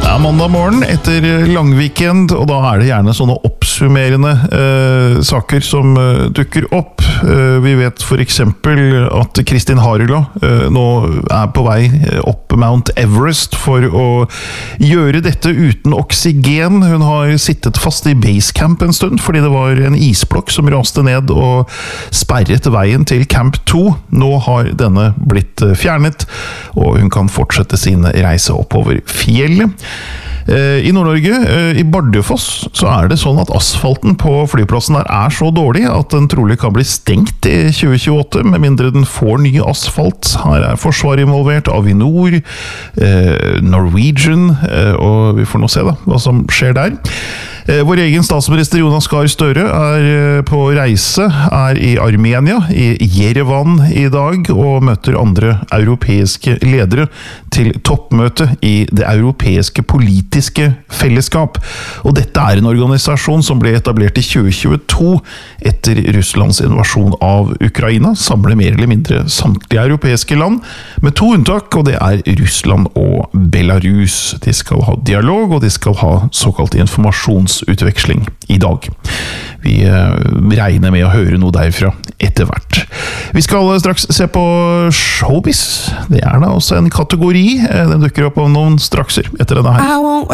Mandag morgen etter langweekend, og da det gjerne sånne oppsummerende saker som dukker opp. Vi vet for eksempel at Kristin Harila nå på vei opp Mount Everest for å gjøre dette uten oksygen. Hun har sittet fast i basecamp en stund, fordi det var en isblokk som raste ned og sperret veien til Camp 2. Nå har denne blitt fjernet, og hun kan fortsette sin reise oppover fjellet. I Nord-Norge, i Bardufoss, så det sånn at asfalten på flyplassen der så dårlig at den trolig kan bli stengt i 2028, med mindre den får ny asfalt. Her Forsvaret involvert, Avinor, Norwegian, og vi får nå se da, hva som skjer der. Vår egen statsminister Jonas Gahr Støre på reise, i Armenia, i Jerevan i dag, og møter andre europeiske ledere til toppmøte i det europeiske politiske fellesskap. Og dette en organisasjon som ble etablert i 2022 etter Russlands invasjon av Ukraina, samler mer eller mindre samtlige europeiske land, med 2 unntak, og det Russland og Belarus. De skal ha dialog, og de skal ha såkalt informasjonsutveksling i dag. Vi regner med å høre noe derfra etter hvert. Vi skal straks se på showbiz. Det da også en kategori. Den dukker opp om noen strakser etter denne her.